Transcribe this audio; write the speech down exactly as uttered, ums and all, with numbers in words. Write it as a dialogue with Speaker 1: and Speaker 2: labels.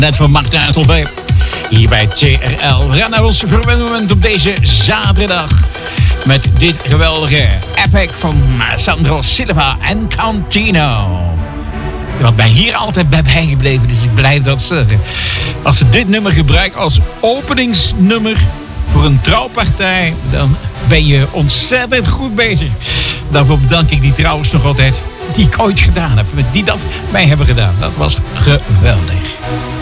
Speaker 1: Net van Martin Solveig. Hier bij T R L. We gaan naar ons verwende moment op deze zaterdag. Met dit geweldige epic van Sandro Silva en Cantino. Wat mij hier altijd bij bijgebleven is, ik blijf dat zeggen. Als ze dit nummer gebruiken als openingsnummer voor een trouwpartij, dan ben je ontzettend goed bezig. Daarvoor bedank ik die trouwens nog altijd, die ik ooit gedaan heb. Die dat mij hebben gedaan. Dat was geweldig.